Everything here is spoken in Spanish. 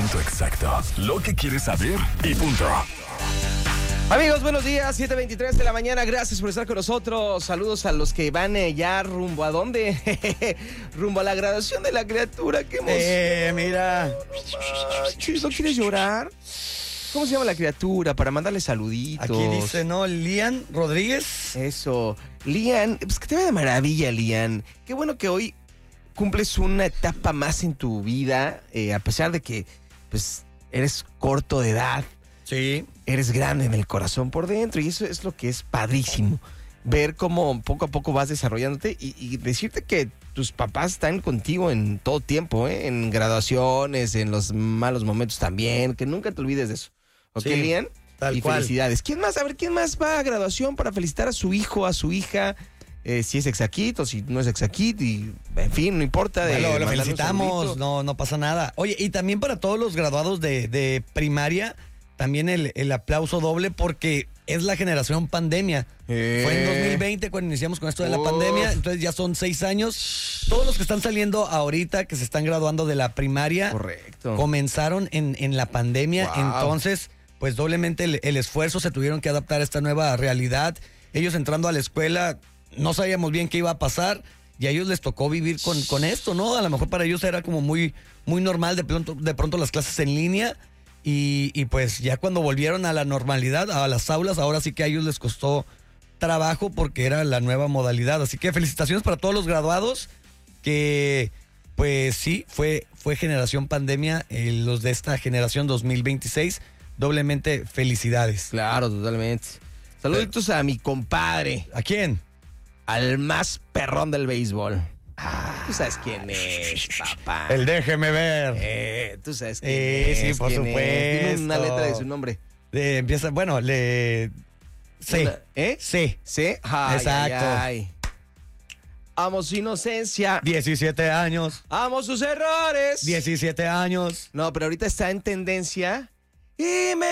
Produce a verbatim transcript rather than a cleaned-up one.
punto exacto. Lo que quieres saber y punto. Amigos, buenos días, siete veintitrés de la mañana, gracias por estar con nosotros. Saludos a los que van eh, ya rumbo a dónde, rumbo a la graduación de la criatura. ¿Qué emoción? Eh, mira. ¿No quieres llorar? ¿Cómo se llama la criatura? Para mandarle saluditos. Aquí dice, ¿no? Lian Rodríguez. Eso. Lian, pues que te vaya de maravilla, Lian. Qué bueno que hoy cumples una etapa más en tu vida, eh, a pesar de que, pues, eres corto de edad. Sí. Eres grande en el corazón por dentro y eso es lo que es padrísimo. Ver cómo poco a poco vas desarrollándote y, y decirte que tus papás están contigo en todo tiempo, ¿eh? En graduaciones, en los malos momentos también, que nunca te olvides de eso. ¿Ok, Sí, Lian? tal y cual. felicidades. ¿Quién más? A ver, ¿quién más va a graduación para felicitar a su hijo, a su hija? Eh, si es exacito, si no es exacito, y en fin, no importa. De Bueno, lo mandarle un felicitamos, saludito. no, no pasa nada. Oye, y también para todos los graduados de, de primaria, también el, el aplauso doble porque es la generación pandemia. Eh. Fue en dos mil veinte cuando iniciamos con esto de la Uf. pandemia, entonces ya son seis años. Todos los que están saliendo ahorita, que se están graduando de la primaria, Correcto. comenzaron en, en la pandemia, Wow. entonces pues doblemente el, el esfuerzo, se tuvieron que adaptar a esta nueva realidad. Ellos entrando a la escuela, no sabíamos bien qué iba a pasar y a ellos les tocó vivir con, con esto, ¿no? A lo mejor para ellos era como muy, muy normal de pronto, de pronto las clases en línea y, y pues ya cuando volvieron a la normalidad, a las aulas, ahora sí que a ellos les costó trabajo porque era la nueva modalidad. Así que felicitaciones para todos los graduados que pues sí, fue, fue generación pandemia, eh, los de esta generación dos mil veintiséis. Doblemente felicidades. Claro, totalmente. Saluditos a mi compadre, ¿A quién? al más perrón del béisbol. Ah, tú sabes quién es, papá. El déjeme ver. Eh, tú sabes quién Eh, es. sí, por quién es. Dime una supuesto. letra de su nombre. Eh, empieza, bueno, le... Sí. Una- ¿Eh? Sí. Sí. Ay, Exacto. ay, ay. Amo su inocencia. diecisiete años. Amo sus errores. diecisiete años. No, pero ahorita está en tendencia. Y me